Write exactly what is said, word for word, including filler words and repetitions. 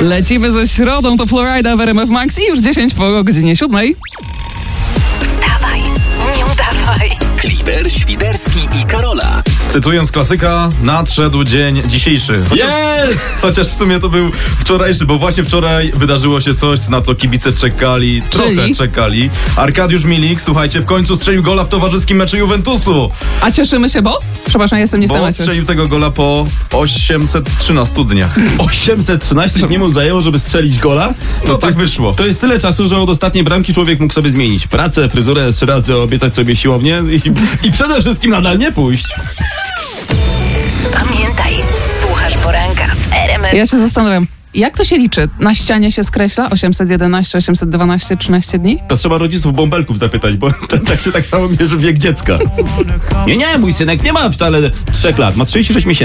Lecimy ze środą, to Florida w R M F Max i już dziesięć po godzinie siódmej. Wstawaj, nie udawaj. Kliber, Świderski i Karola. Cytując klasyka, nadszedł dzień dzisiejszy. Chociaż, Jest! chociaż w sumie to był wczorajszy, bo właśnie wczoraj wydarzyło się coś, na co kibice czekali, trochę Czyli? czekali. Arkadiusz Milik, słuchajcie, w końcu strzelił gola w towarzyskim meczu Juventusu. A cieszymy się, bo? Przepraszam, jestem nie w Bo temacie. strzelił tego gola po osiemset trzynastu dniach. osiemset trzynaście dni mu zajęło, żeby strzelić gola. No tak jest, wyszło. To jest tyle czasu, że od ostatniej bramki człowiek mógł sobie zmienić pracę, fryzurę, trzy razy obiecać sobie siłownię i, i przede wszystkim nadal nie pójść. Pamiętaj, słuchasz poranka w R M F. Ja się zastanawiam, jak to się liczy? Na ścianie się skreśla osiemset jedenaście, osiemset dwanaście, trzynaście dni? To trzeba rodziców bąbelków zapytać, bo to, tak się tak samo mierzy wiek dziecka. Nie, nie, mój synek nie ma wcale trzech lat, ma trzydzieści sześć miesięcy.